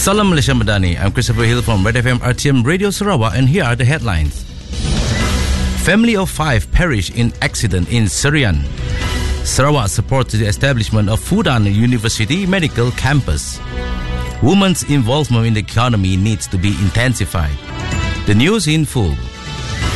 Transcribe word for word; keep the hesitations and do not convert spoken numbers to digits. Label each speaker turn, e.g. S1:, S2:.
S1: Salam Malaysia Madani. I'm Christopher Hill from Red F M R T M Radio Sarawak, and here are the headlines. Family of five perished in accident in Serian. Sarawak supports the establishment of Fudan University Medical Campus. Women's involvement in the economy needs to be intensified. The news in full.